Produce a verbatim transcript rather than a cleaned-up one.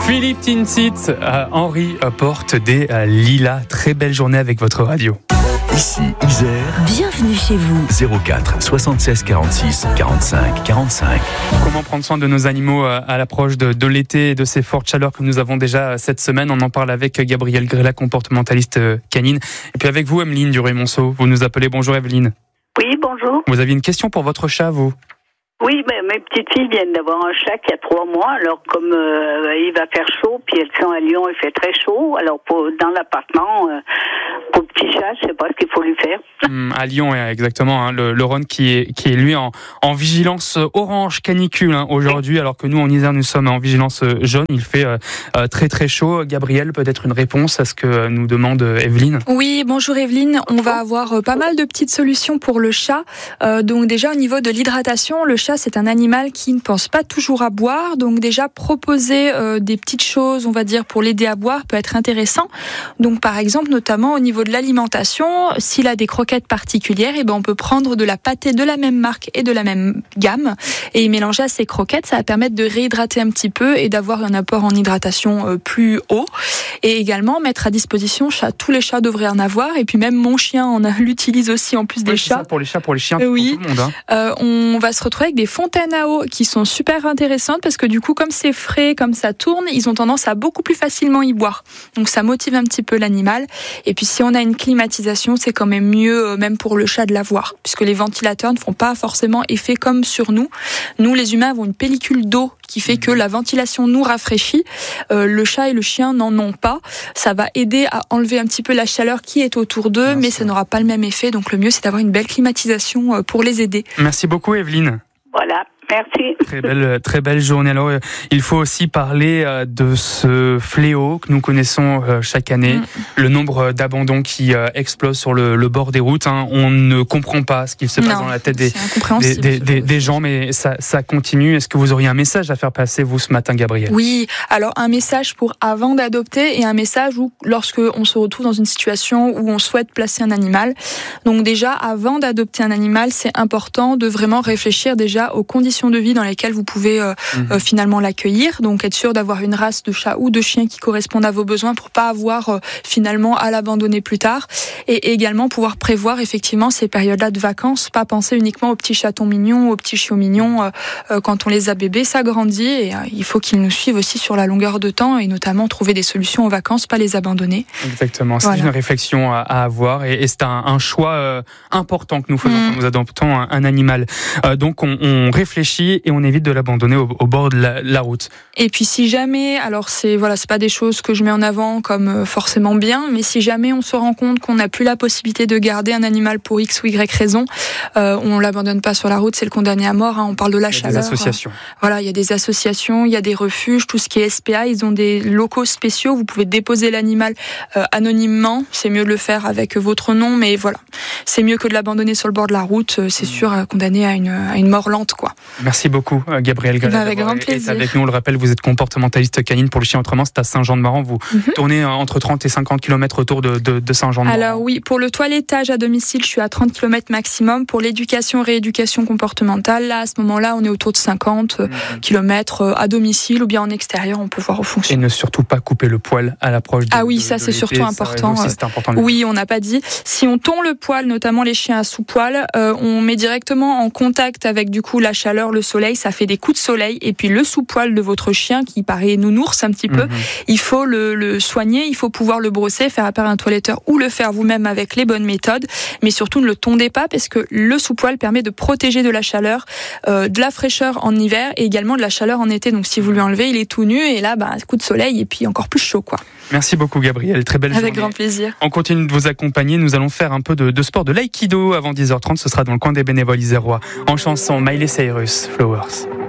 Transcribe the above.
Philippe Tinsit, euh, Henri euh, porte des euh, lilas. Très belle journée avec votre radio. Ici Isère. Bienvenue chez vous. zéro quatre soixante-seize quarante-six quarante-cinq quarante-cinq. Comment prendre soin de nos animaux euh, à l'approche de, de l'été et de ces fortes chaleurs que nous avons déjà euh, cette semaine? On en parle avec Gabrielle Grella, comportementaliste euh, canine. Et puis avec vous, Emeline Duruy-Monceau. Vous nous appelez. Bonjour Evelyne. Oui, bonjour. Vous aviez une question pour votre chat, vous? Oui, mais mes petites filles viennent d'avoir un chat qui a trois mois. Alors comme euh, il va faire chaud, puis elles sont à Lyon, il fait très chaud. Alors pour, dans l'appartement, euh, pour le petit chat, je sais pas ce qu'il faut lui faire. Mmh, à Lyon, exactement. Hein, le, le Rhône qui est, qui est lui en, en vigilance orange canicule hein, aujourd'hui, alors que nous en Isère nous sommes en vigilance jaune. Il fait euh, très très chaud. Gabrielle, peut-être une réponse à ce que nous demande Evelyne? Oui, bonjour Evelyne. On va avoir pas mal de petites solutions pour le chat. Euh, donc déjà au niveau de l'hydratation, le chat c'est un animal qui ne pense pas toujours à boire. Donc déjà proposer euh, des petites choses, on va dire, pour l'aider à boire peut être intéressant. Donc par exemple, notamment au niveau de l'alimentation, s'il a des croquettes particulières, et ben on peut prendre de la pâtée de la même marque et de la même gamme et mélanger à ces croquettes. Ça va permettre de réhydrater un petit peu et d'avoir un apport en hydratation euh, plus haut. Et également mettre à disposition, chat, tous les chats devraient en avoir. Et puis même mon chien, on a, l'utilise aussi en plus des oui, chats. Ça pour les chats, pour les chiens, euh, oui. pour tout le monde. Hein. Euh, on va se retrouver avec des fontaines à eau qui sont super intéressantes parce que du coup, comme c'est frais, comme ça tourne, ils ont tendance à beaucoup plus facilement y boire. Donc ça motive un petit peu l'animal. Et puis si on a une climatisation, c'est quand même mieux, euh, même pour le chat, de l'avoir, puisque les ventilateurs ne font pas forcément effet comme sur nous. Nous, les humains, avons une pellicule d'eau qui fait que la ventilation nous rafraîchit. Euh, le chat et le chien n'en ont pas. Ça va aider à enlever un petit peu la chaleur qui est autour d'eux, Bien mais sûr. Ça n'aura pas le même effet. Donc le mieux, c'est d'avoir une belle climatisation pour les aider. Merci beaucoup, Evelyne. Voilà. Merci. Très belle, très belle journée. Alors, euh, il faut aussi parler euh, de ce fléau que nous connaissons euh, chaque année, mmh. le nombre d'abandons qui euh, explose sur le, le bord des routes. Hein. On ne comprend pas ce qu'il se passe non, dans la tête des, des, des, des, des gens, mais ça, ça continue. Est-ce que vous auriez un message à faire passer, vous, ce matin, Gabrielle? Oui, alors un message pour avant d'adopter et un message où, lorsque on se retrouve dans une situation où on souhaite placer un animal. Donc déjà, avant d'adopter un animal, c'est important de vraiment réfléchir déjà aux conditions de vie dans lesquelles vous pouvez euh, mmh. euh, finalement l'accueillir. Donc être sûr d'avoir une race de chat ou de chien qui correspondent à vos besoins pour pas avoir euh, finalement à l'abandonner plus tard. Et également pouvoir prévoir effectivement ces périodes-là de vacances, pas penser uniquement aux petits chatons mignons, aux petits chiots mignons euh, euh, quand on les a bébés, ça grandit et euh, il faut qu'ils nous suivent aussi sur la longueur de temps et notamment trouver des solutions aux vacances, pas les abandonner. Exactement, c'est voilà. une réflexion à, à avoir et, et c'est un, un choix euh, important que nous faisons mmh. quand nous adoptons un, un animal. Euh, donc on, on réfléchit et on évite de l'abandonner au, au bord de la, la route. Et puis si jamais, alors c'est voilà, c'est pas des choses que je mets en avant comme euh, forcément bien, mais si jamais on se rend compte qu'on n'a plus la possibilité de garder un animal pour X ou Y raison, euh, on l'abandonne pas sur la route, c'est le condamné à mort. Hein, on parle de la chaleur. Il y a des associations. Euh, voilà, il y a des associations, il y a des refuges, tout ce qui est S P A, ils ont des locaux spéciaux. Vous pouvez déposer l'animal euh, anonymement. C'est mieux de le faire avec votre nom, mais voilà, c'est mieux que de l'abandonner sur le bord de la route. C'est sûr, euh, condamné à une à une mort lente, quoi. Merci beaucoup, Gabrielle Grella. Avec grand plaisir. Avec nous, on le rappelle, vous êtes comportementaliste canine pour le chien autrement, c'est à Saint-Jean-de-Maran. Vous mm-hmm. tournez entre trente et cinquante kilomètres autour de, de, de Saint-Jean-de-Maran. Alors oui, pour le toilettage à domicile, je suis à trente kilomètres maximum. Pour l'éducation, rééducation comportementale, là, à ce moment-là, on est autour de cinquante mm-hmm. kilomètres à domicile ou bien en extérieur, on peut voir aux fonctions. Et ne surtout pas couper le poil à l'approche de Ah oui, de, ça de c'est l'été, surtout important. Aussi, c'est important oui, on n'a pas dit. Si on tond le poil, notamment les chiens à sous-poil, euh, on met directement en contact avec du coup la chaleur, le soleil, ça fait des coups de soleil et puis le sous-poil de votre chien qui paraît nounours un petit peu, mmh. il faut le, le soigner, il faut pouvoir le brosser, faire appel à un toiletteur ou le faire vous-même avec les bonnes méthodes, mais surtout ne le tondez pas parce que le sous-poil permet de protéger de la chaleur, euh, de la fraîcheur en hiver et également de la chaleur en été. Donc si vous lui enlevez, il est tout nu et là, bah, coup de soleil et puis encore plus chaud, quoi. Merci beaucoup Gabrielle, très belle avec journée. Avec grand plaisir. On continue de vous accompagner, nous allons faire un peu de, de sport, de l'aïkido avant dix heures trente, ce sera dans le coin des bénévoles isérois. En chanson, Miley Cyrus, Flowers.